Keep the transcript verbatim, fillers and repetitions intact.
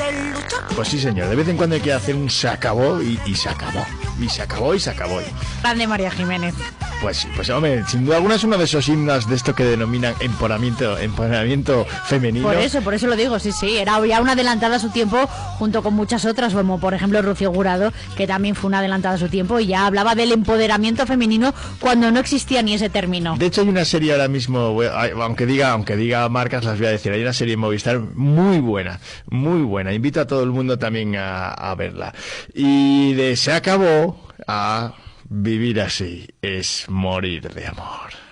Pues sí, señor, de vez en cuando hay que hacer un se acabó y, y se acabó. Y se acabó y se acabó. Grande María Jiménez. Pues sí, pues hombre, sin duda alguna es uno de esos himnos de esto que denominan empoderamiento, empoderamiento femenino. Por eso, por eso lo digo, sí, sí, era ya una adelantada a su tiempo, junto con muchas otras, como por ejemplo Rocío Jurado, que también fue una adelantada a su tiempo, y ya hablaba del empoderamiento femenino cuando no existía ni ese término. De hecho hay una serie ahora mismo, aunque diga, aunque diga marcas, las voy a decir, hay una serie en Movistar muy buena, muy buena, invito a todo el mundo también a, a verla. Y de se acabó a vivir así es morir de amor.